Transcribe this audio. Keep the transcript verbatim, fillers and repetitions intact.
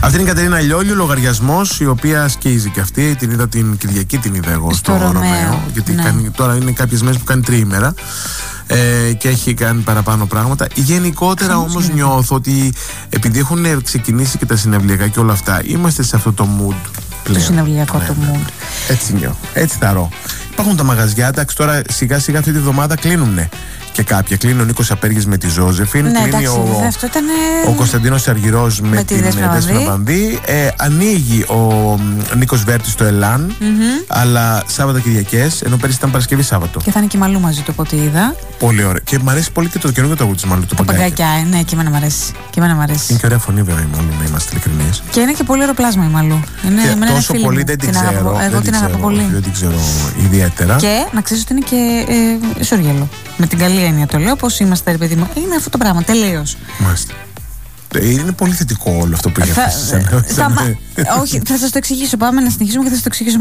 Αυτή είναι η Κατερίνα Λιόλιου, λογαριασμός, η οποία σκίζει και αυτή. Την είδα την Κυριακή, την είδα εγώ στο, στο Ρωμαίο. Γιατί ναι. κάνει, τώρα είναι κάποιες μέρες που κάνει τριήμερα. Ε, και έχει κάνει παραπάνω πράγματα. Γενικότερα όμως νιώθω ότι επειδή έχουν ξεκινήσει και τα συναυλιακά και όλα αυτά, είμαστε σε αυτό το mood πλέον. Το συναυλιακό ναι, το mood. Ναι. Έτσι νιώθω, έτσι θαρώ. Υπάρχουν τα μαγαζιά, εντάξει, τώρα σιγά σιγά αυτή τη βδομάδα κλείνουνε και κάποια. Κλείνει ο Νίκος Απέργης με τη Ζώζεφιν, ναι, κλείνει εντάξει, ο, αυτό ήταν... ο Κωνσταντίνος Αργυρός με, με την Δέσποινα Βανδύ. Ε, ανοίγει ο Νίκος Βέρτης στο Ελάν, mm-hmm. αλλά Σάββατα Κυριακές, ενώ πέρυσι ήταν Παρασκευή Σάββατο. Και θα είναι και Μαλού μαζί του, από ό,τι είδα. Πολύ ωραία. Και μου αρέσει πολύ και το καινούργιο τραγούδι της Μαλού, το Παγκάκια. Ναι, και εμένα μου αρέσει. Και εμένα μου αρέσει. Είναι και ωραία φωνή, βέβαια, η Μαλού, να είμαστε ειλικρινείς. Και είναι και πολύ ωραίο πλάσμα η Μαλού. Είναι τόσο πολύ δεν την ξέρω. Εγώ την αγαπώ πολύ. Δεν την ξέρω ιδιαίτερα. Και να ξέρεις ότι είναι και ισοργέλο. Με την καλή έννοια το λέω, πώς είμαστε, ρε παιδί μου. Είναι αυτό το πράγμα, τελείως. Μάλιστα. Είναι πολύ θετικό όλο αυτό που είχε θα, θα, θα, όχι, θα σας το εξηγήσω. Πάμε να συνεχίσουμε και θα σας το εξηγήσω.